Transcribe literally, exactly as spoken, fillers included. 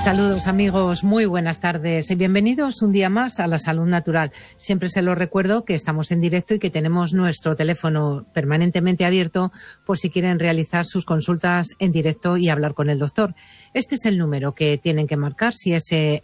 Saludos amigos, muy buenas tardes y bienvenidos un día más a La Salud Natural. Siempre se lo recuerdo que estamos en directo y que tenemos nuestro teléfono permanentemente abierto por si quieren realizar sus consultas en directo y hablar con el doctor. Este es el número que tienen que marcar si es eh,